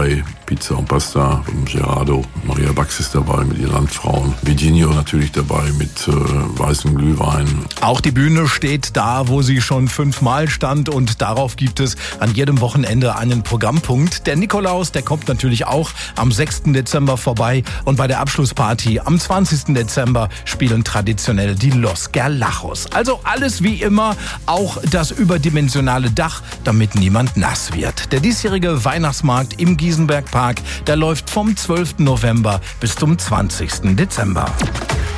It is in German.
dabei, Pizza und Pasta vom Gerardo. Maria Bax ist dabei mit ihren Landfrauen. Virginio natürlich dabei mit weißem Glühwein. Auch die Bühne steht da, wo sie schon 5-mal stand, und darauf gibt es an jedem Wochenende einen Programmpunkt. Der Nikolaus, der kommt natürlich auch am 6. Dezember vorbei, und bei der Abschlussparty am 20. Dezember spielen traditionell die Los Gerlachos. Also alles wie immer, auch das überdimensionale Dach, damit niemand nass wird. Der diesjährige Weihnachtsmarkt im Giesenbergpark, der läuft vom 12. November bis zum 20. Dezember.